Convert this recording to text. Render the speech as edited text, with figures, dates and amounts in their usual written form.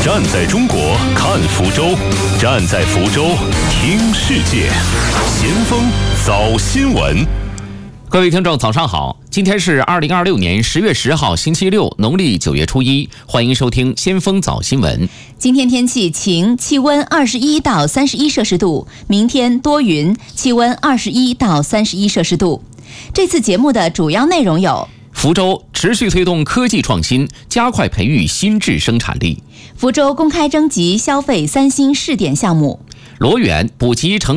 站在中国看福州，站在福州听世界。先锋早新闻。 各位听众早上好，今天是2026年10月10号星期六，农历9月初1，欢迎收听先锋早新闻。 今天天气晴，气温21到31摄氏度，明天多云，气温21到31摄氏度。这次节目的主要内容有： 福州持续推动科技创新，加快培育新质生产力； 福州公开征集消费3星试点项目； 罗源补给城